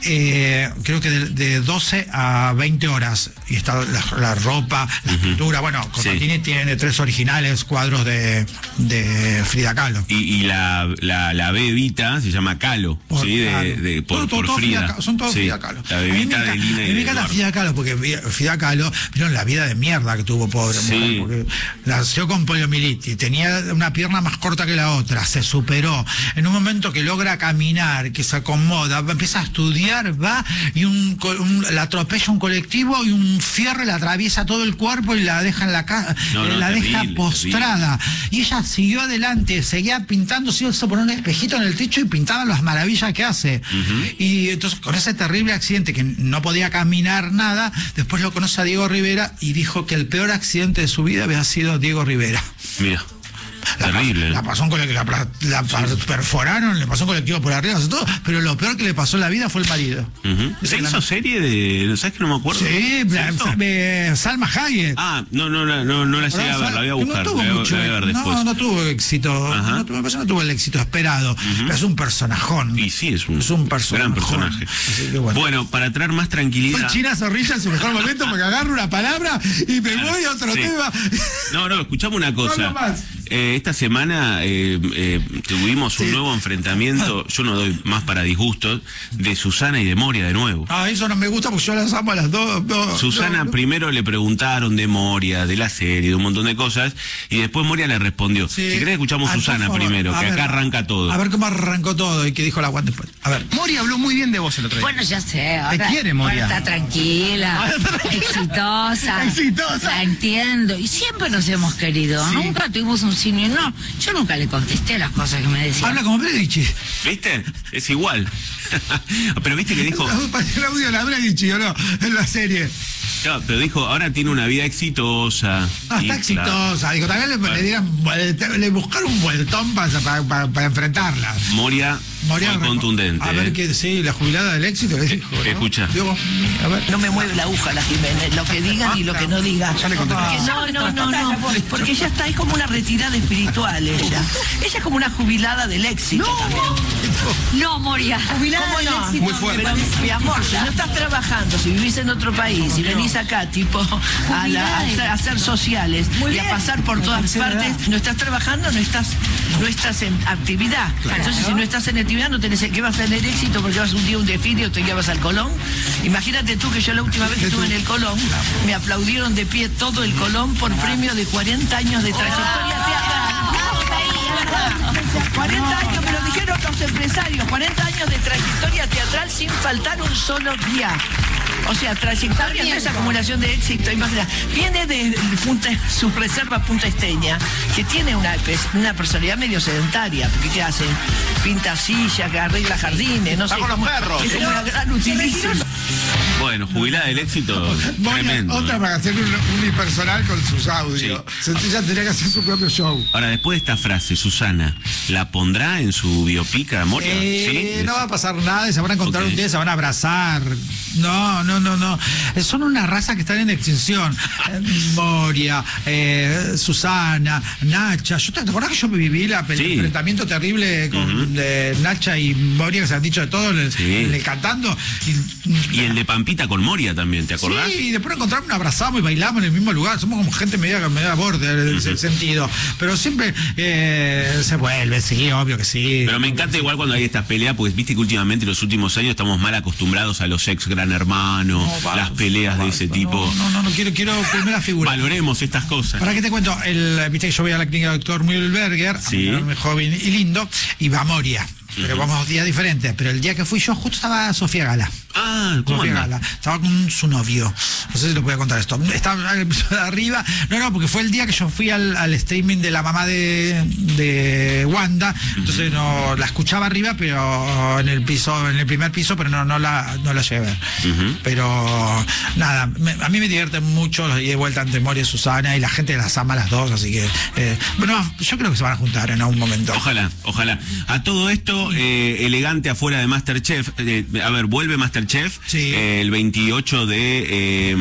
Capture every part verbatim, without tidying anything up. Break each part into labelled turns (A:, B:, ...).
A: eh, creo que de, de doce a veinte horas. Y está la, la ropa, la uh-huh. pintura. Bueno, Constantini sí. tiene tres originales cuadros de, de Frida Kahlo.
B: Y, y la, la, la bebita se llama Kahlo, por, ¿sí? De, de, de, por, todo, todo, por todo Frida.
A: Frida. Son todos
B: sí.
A: Frida Kahlo.
B: La bebita de Lina y
A: me encanta Frida Kahlo, porque Frida Kahlo, vieron la vida de mierda que tuvo, pobre
B: sí.
A: mujer, porque nació con poliomielitis, tenía una pierna más corta que la otra, se superó. En un momento que logra caminar, que se acomoda, empieza a estudiar, va y un, un, la atropella un colectivo y un fierro le atraviesa todo el cuerpo y la deja en la casa, no, no, la terrible, deja postrada. Terrible. Y ella siguió adelante, seguía pintando, se hizo poner un espejito en el techo y pintaba las maravillas que hace. Uh-huh. Y entonces, con ese terrible accidente que no podía caminar nada, después lo conoce a Diego Rivera y dijo que el peor accidente de su vida había sido Diego Rivera.
B: Mira.
A: La,
B: terrible.
A: La pasó un colectivo, la, la sí. perforaron, le pasó un colectivo por arriba, todo, pero lo peor que le pasó en la vida fue el marido.
B: Uh-huh. ¿Se hizo la... serie de, ¿sabes que no me acuerdo?
A: Sí, de Salma Hayek.
B: Ah, no, no, no, no, no la llegué a ver, la voy a buscar.
A: No tuvo, mucho,
B: a ver
A: no, no tuvo éxito, no, me parece que no tuvo el éxito esperado, uh-huh. pero es un personajón.
B: Y sí, es un,
A: es un personajón.
B: gran personaje.
A: Así que bueno.
B: bueno, para traer más tranquilidad.
A: Fue China Zorrilla en su mejor momento porque agarro una palabra y me voy a otro sí. tema.
B: No, no, escuchamos una cosa.
A: No, no más.
B: Eh, esta semana eh, eh, tuvimos un sí. nuevo enfrentamiento, yo no doy más para disgustos, de Susana y de Moria de nuevo.
A: Ah, eso no me gusta porque yo las amo a las dos. No,
B: Susana
A: no, no.
B: primero le preguntaron de Moria, de la serie, de un montón de cosas, y después Moria le respondió. Sí. Si querés escuchamos a Susana primero, a que ver, acá arranca todo.
A: A ver cómo arrancó todo y qué dijo la Juan después. A ver.
C: Moria habló muy bien de vos el otro día.
D: Bueno, ya sé. Ahora,
C: ¿te quiere, Moria?
D: Ahora está tranquila, exitosa.
C: Exitosa.
D: La entiendo. Y siempre nos hemos querido. Sí. Nunca tuvimos un signo. No, yo nunca le contesté las cosas que me decía.
A: Habla como Bredici.
B: ¿Viste? Es igual. Pero viste que dijo...
A: El audio de la Bredici, ¿o no? En la serie.
B: No, pero dijo, ahora tiene una vida exitosa.
A: Ah, está exitosa. Digo, también le, bueno. le, dieran, le buscaron un vueltón para, para, para, para enfrentarla.
B: Moria... Moria fue contundente.
A: A ver
B: eh.
A: que sí, la jubilada del éxito le dijo, ¿no?
B: Escucha.
A: Digo, a ver.
E: No me mueve la aguja la Jiménez, lo que digan y lo que no digan.
A: Ya le conté.
E: No, no, no, no, porque ella está ahí como una retirada espiritual ella. Ella es como una jubilada del éxito.
D: No, no Moria.
E: Jubilada como del no. éxito.
C: Muy fuerte.
E: Pero, mi amor, si no estás trabajando, si vivís en otro país, si venís acá, tipo, a, la, a, a hacer sociales Muy y bien. a pasar por todas partes, no estás trabajando, no estás, no estás en actividad. Claro. Entonces, si no estás en actividad, no tenés que vas a tener éxito porque vas un día a un desfile o te llevas al Colón. Imagínate tú que yo la última vez que estuve en el Colón, me aplaudieron de pie todo el Colón por premio de cuarenta años de trayectoria teatral. cuarenta años, me lo dijeron los empresarios, cuarenta años de trayectoria teatral sin faltar un solo día. O sea, trayectoria no es acumulación de éxito. Imagina, viene de Punta, su reserva Punta Esteña, que tiene una, una personalidad medio sedentaria, porque ¿qué hace? Pinta sillas, que arregla jardines, no sé.
C: Con los perros.
E: Es como una gran utilísima.
B: Bueno, jubilada del éxito,
A: Moria,
B: tremendo.
A: Otra para hacer un unipersonal con sus audios. Sí. Ella tendría que hacer su propio show.
B: Ahora, después de esta frase, Susana, ¿la pondrá en su biopic a Moria?
A: Eh,
B: ¿Sí?
A: No va a pasar nada, se van a encontrar okay. un día, se van a abrazar. No, no, no, no. Son una raza que están en extinción. Moria, eh, Susana, Nacha. Yo, ¿te acordás que yo me viví la, el sí. enfrentamiento terrible con uh-huh. de Nacha y Moria, que se han dicho de todo, el, sí. el, el cantando?
B: Y, y el de Pampita con Moria también, ¿te acordás?
A: Sí, y después encontramos, nos abrazamos y bailamos en el mismo lugar. Somos como gente media, media a borde en ese uh-huh. sentido. Pero siempre eh, se vuelve, sí, obvio que sí.
B: Pero me encanta igual cuando hay estas peleas, porque viste que últimamente en los últimos años estamos mal acostumbrados a los ex Gran Hermano, no, va, las peleas va, de ese
A: no,
B: tipo.
A: No, no, no, quiero, quiero primera figura.
B: Valoremos estas cosas.
A: ¿Para qué te cuento? El, viste que yo voy a la clínica del doctor Mühlberger,
B: sí.
A: joven y lindo, y va a Moria. Pero uh-huh. vamos días diferentes. Pero el día que fui yo, justo estaba Sofía Gala.
B: Ah, ¿cómo
A: Sofía
B: anda?
A: Gala. Estaba con su novio. No sé si le voy a contar esto. Estaba en el episodio de arriba. No, no, porque fue el día que yo fui al, al streaming de la mamá de, de Wanda. Uh-huh. Entonces no la escuchaba arriba, pero en el piso, en el primer piso, pero no, no la, no la llevé. Uh-huh. Pero nada, me, a mí me divierte mucho los días de vuelta entre Moria y Susana, y la gente las ama a las dos, así que eh, bueno, yo creo que se van a juntar en algún momento.
B: Ojalá, ojalá. A todo esto Quedó eh, elegante afuera de MasterChef. Eh, a ver, vuelve MasterChef
A: Sí.
B: eh, el veintiocho de eh,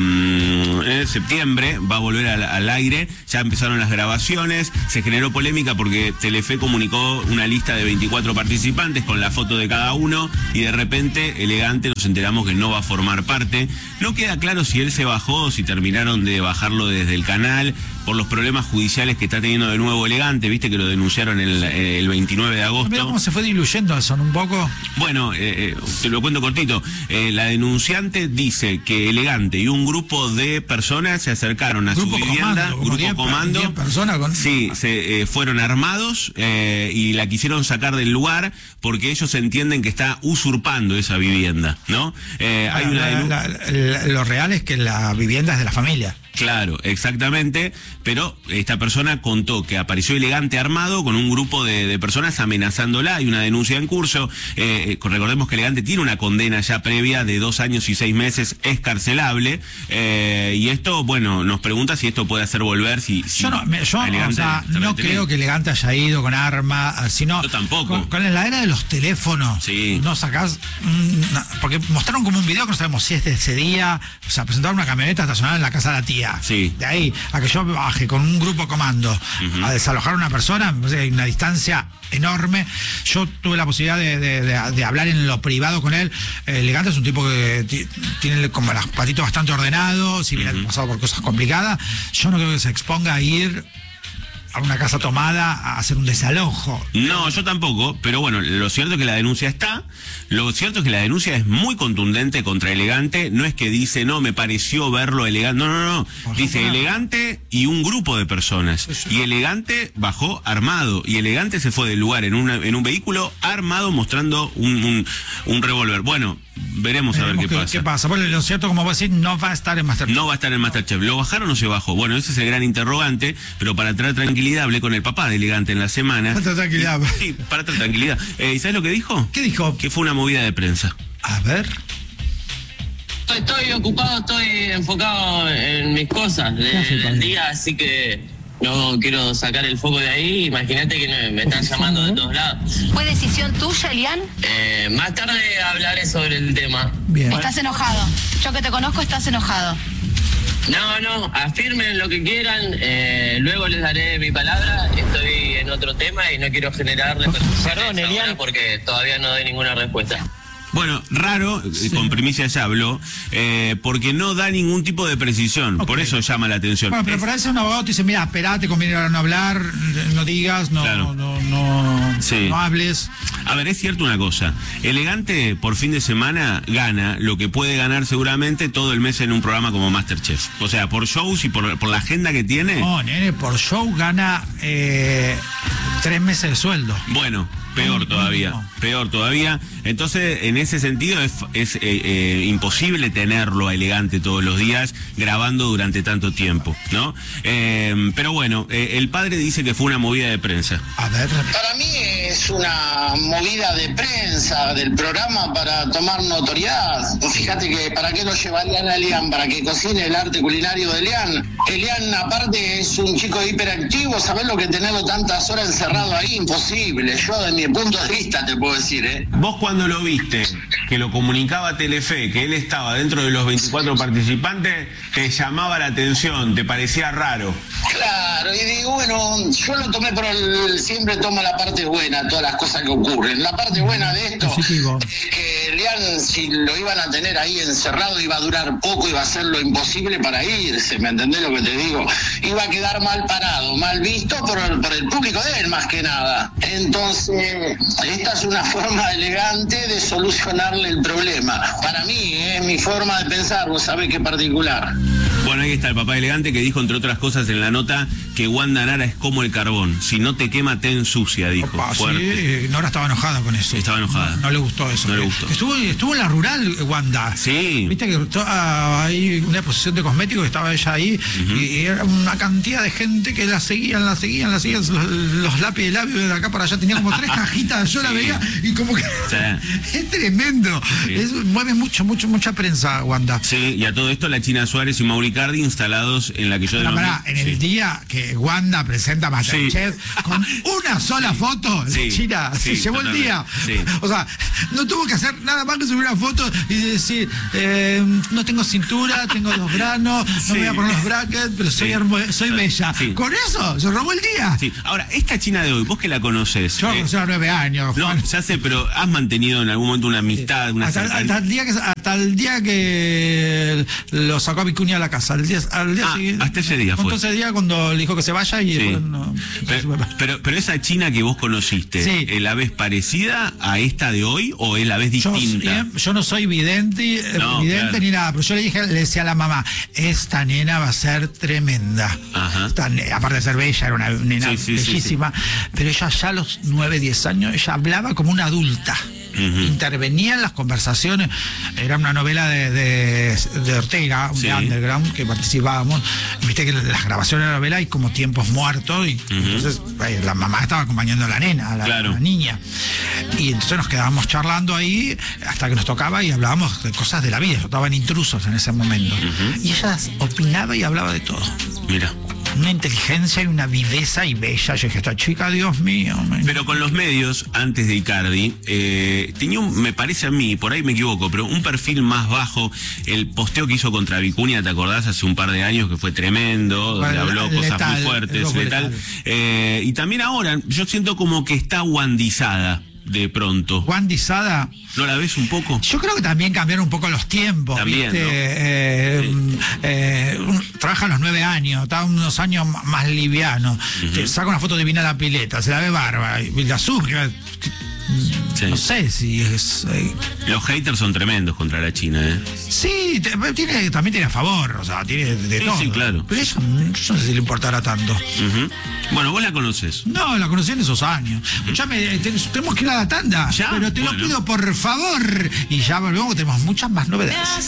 B: eh, septiembre. Va a volver al, al aire. Ya empezaron las grabaciones. Se generó polémica porque Telefe comunicó una lista de veinticuatro participantes con la foto de cada uno y de repente elegante nos enteramos que no va a formar parte. No queda claro si él se bajó o si terminaron de bajarlo desde el canal por los problemas judiciales que está teniendo de nuevo elegante. Viste que lo denunciaron el, el veintinueve de agosto.
A: Mira cómo se fue diluyendo eso, ¿no? Un poco.
B: Bueno, eh, eh, te lo cuento cortito. Eh, la denunciante dice que elegante y un grupo de personas se acercaron a
A: Grupo
B: su vivienda,
A: comando, como
B: grupo
A: diez,
B: comando.
A: diez personas con...
B: Sí, se eh, fueron armados eh, y la quisieron sacar del lugar porque ellos entienden que está usurpando esa vivienda, ¿no? Eh, hay una
A: La-
B: denu-
A: la- la- lo real es que la vivienda es de la familia.
B: Claro, exactamente, pero esta persona contó que apareció elegante armado con un grupo de, de personas amenazándola. Hay una denuncia en curso. Eh, recordemos que elegante tiene una condena ya previa de dos años y seis meses escarcelable. Eh, y esto, bueno, nos pregunta si esto puede hacer volver. Si, si
A: Yo no, me- yo,
B: a
A: o
B: Elegante
A: sea,
B: está
A: no
B: retenido.
A: creo que Elegante haya ido con arma, sino
B: Yo tampoco.
A: Con, con la era de los teléfonos.
B: Sí.
A: No sacás, mm, na- porque mostraron como un video que no sabemos si es de ese día, o sea, presentaron una camioneta estacionada en la casa de la tía.
B: Sí.
A: De ahí a que yo baje con un grupo comando
B: Ujú.
A: a desalojar a una persona, me parece que hay una distancia enorme. Yo tuve la posibilidad de, de- de- de hablar en lo privado con él. Eh, Elegante es un tipo que ti- tiene como los patitos bastante ordenados, si bien ha pasado por cosas complicadas. Yo no creo que se exponga a ir a una casa tomada a hacer un desalojo.
B: No, yo tampoco, pero bueno, lo cierto es que la denuncia está, lo cierto es que la denuncia es muy contundente contra Elegante, no es que dice, no, me pareció verlo elegante, no, no, no,
A: Por
B: dice
A: supuesto.
B: Elegante y un grupo de personas, y Elegante bajó armado, y Elegante se fue del lugar en, una, en un vehículo armado mostrando un, un, un revólver. Bueno, veremos a ver
A: Veremos
B: qué,
A: qué,
B: pasa.
A: qué pasa. Bueno, lo cierto, como vos decís, no va a estar en Masterchef.
B: No va a estar en Masterchef. ¿Lo bajaron o se bajó? Bueno, ese es el gran interrogante, pero para traer tranquilidad hablé con el papá de Elegante en la semana.
A: Para traer tranquilidad.
B: Y- sí, para traer tranquilidad. Eh, ¿Y sabes lo que dijo?
A: ¿Qué dijo?
B: Que fue una movida de prensa.
A: A ver.
C: Estoy, estoy ocupado, estoy enfocado en mis cosas de- del día, así que no quiero sacar el foco de ahí. Imagínate que me, me están llamando de todos lados.
F: ¿Fue decisión tuya, Elian?
C: Eh, más tarde hablaré sobre el tema.
A: Bien.
F: Estás enojado. Yo que te conozco, estás enojado.
C: No, no, afirmen lo que quieran, eh, luego les daré mi palabra. Estoy en otro tema y no quiero generar repercusiones ahora porque todavía no doy ninguna respuesta.
B: Bueno, raro, eh, con primicia ya habló, eh, porque no da ningún tipo de precisión,
A: Ok.
B: por eso llama la atención.
A: Bueno, pero
B: Es-
A: para eso un abogado te dice, mira, esperate, conviene ahora no hablar, no digas, no,
B: Claro.
A: no, no,
B: Sí.
A: no hables.
B: A ver, es cierto una cosa, Elegante por fin de semana gana lo que puede ganar seguramente todo el mes en un programa como Masterchef. O sea, por shows y por, por la agenda que tiene,
A: No, nene, por show gana eh, tres meses de sueldo.
B: bueno, peor
A: No,
B: todavía,
A: no.
B: peor todavía. Entonces, en ese sentido es, es eh, eh, imposible tenerlo a Elegante todos los días grabando durante tanto tiempo, ¿no? Eh, pero bueno, eh, el padre dice que fue una movida de prensa.
A: A ver.
G: Para mí es una movida de prensa del programa para tomar notoriedad. Fíjate que para qué lo llevarían a Elian, para que cocine el arte culinario de Elian. Elian aparte es un chico hiperactivo, ¿sabés lo que tenerlo tantas horas encerrado ahí? Imposible. Yo de mi punto de vista te puedo decir, ¿eh?
B: Vos cuando lo viste, que lo comunicaba Telefe, que él estaba dentro de los veinticuatro participantes, te llamaba la atención, te parecía raro.
G: Claro, y digo, bueno, yo lo tomé por el, siempre tomo la parte buena, todas las cosas que ocurren. La parte buena de esto
A: Positivo.
G: es que Elian, si lo iban a tener ahí encerrado, iba a durar poco, iba a hacer lo imposible para irse, ¿me entendés lo que te digo? Iba a quedar mal parado, mal visto por, por el público de él, más que nada. Entonces, esta es una forma elegante de solucionarle el problema. Para mí, es mi forma de pensar, vos sabés qué particular.
B: Bueno, ahí está el papá Elegante que dijo, entre otras cosas, en la nota que Wanda Nara es como el carbón. Si no te quema, te ensucia, dijo.
A: Opa, sí,
B: Fuerte.
A: eh, Nora estaba enojada con eso.
B: Estaba enojada.
A: No, no le gustó eso.
B: No le
A: Eh,
B: gustó.
A: Estuvo, estuvo en la rural, Wanda.
B: Sí.
A: Viste que to- ah, hay una exposición de cosméticos, estaba ella ahí, y era una cantidad de gente que la seguían, la seguían, la seguían, los, los lápices de labios de acá para allá, tenía como tres cajitas, yo la
B: Sí.
A: veía y como que
B: Sí.
A: es tremendo.
B: Sí.
A: Es- mueve mucho, mucho, mucha prensa, Wanda.
B: Sí, y a todo esto la China Suárez y Mauri Icardi instalados en la que yo
A: Pero
B: denomino-
A: pará, en el
B: sí.
A: día que Wanda presenta Masterchef,
B: Sí.
A: con una sola foto,
B: Sí,
A: China se
B: sí,
A: llevó el
B: totalmente,
A: día.
B: sí.
A: O sea, no tuvo que hacer nada más que subir una foto y decir, eh, no tengo cintura, tengo dos granos, no
B: Sí.
A: me voy a poner los brackets, pero soy,
B: Sí.
A: hermo- soy bella.
B: Sí.
A: Con eso, se robó el día.
B: Sí. Ahora, esta China de hoy, vos que la conoces.
A: Yo
B: eh,
A: conocí a los nueve años,
B: no,
A: Juan.
B: ya sé, pero has mantenido en algún momento una amistad, una
A: Hasta,
B: cercanía.
A: hasta el día que hasta el día que lo sacó a Vicuña a la casa, al día, al día
B: Ah,
A: siguiente.
B: hasta ese día fue.
A: Entonces ese día cuando le dijo que se vaya y
B: Sí.
A: después no.
B: Pero, pero, pero esa China que vos conociste,
A: Sí.
B: ¿eh, ¿la ves parecida a esta de hoy o es la ves
A: Yo,
B: distinta?
A: eh, yo no soy vidente, eh,
B: No,
A: vidente
B: claro.
A: ni nada, pero yo le dije, le decía a la mamá, esta nena va a ser tremenda.
B: Ajá.
A: Esta ne- aparte de ser bella, era una nena
B: Sí, sí, sí,
A: bellísima, pero ella ya a los nueve, diez años, ella hablaba como una adulta.
B: Ujú.
A: Intervenía en las conversaciones. Era una novela de, de, de Ortega,
B: Sí.
A: de Underground, que participábamos. Viste que las grabaciones de la novela hay como tiempos muertos, y entonces eh, la mamá estaba acompañando a la nena, a la,
B: Claro.
A: a la niña. Y entonces nos quedábamos charlando ahí hasta que nos tocaba y hablábamos de cosas de la vida. Yo estaba en Intrusos en ese momento. Y ella opinaba y hablaba de todo.
B: Mira.
A: Una inteligencia y una viveza y bella. Yo dije, esta chica, Dios mío. me-
B: Pero con los medios, antes de Icardi, eh, tenía un, me parece a mí, por ahí me equivoco, pero un perfil más bajo. El posteo que hizo contra Vicuña, ¿te acordás? Hace un par de años que fue tremendo, donde
A: Bueno,
B: habló
A: letal,
B: cosas muy
A: el
B: fuertes,
A: loco
B: letal.
A: letal.
B: Eh, y también ahora, yo siento como que está wandizada de pronto.
A: Wandy Sada.
B: ¿No la ves un poco?
A: Yo creo que también cambiaron un poco los tiempos.
B: También,
A: ¿viste?
B: ¿no?
A: Eh, eh, un- trabaja a los nueve años, está unos años m- más liviano. Te saca una foto divina a la pileta, se la ve barba y la sube. que- que-
B: Sí.
A: No sé si es. eh,
B: Los haters son tremendos contra la China, ¿eh?
A: sí, te- tiene, también tiene a favor, o sea, tiene de
B: Sí,
A: todo.
B: sí, claro.
A: Pero ella, yo no sé si le importará tanto.
B: Ujú. Bueno, vos la conoces.
A: No, la conocí en esos años. Escuchame, te- tenemos que ir a la tanda.
B: ¿Ya?
A: Pero te
B: Bueno.
A: lo pido por favor. Y ya volvemos, que tenemos muchas más novedades.